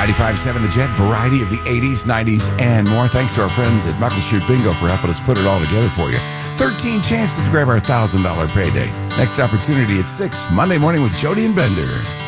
95.7 The Jet, variety of the 80s, 90s, and more. Thanks to our friends at Muckleshoot Bingo for helping us put it all together for you. 13 chances to grab our $1,000 payday. Next opportunity at 6, Monday morning with Jody and Bender.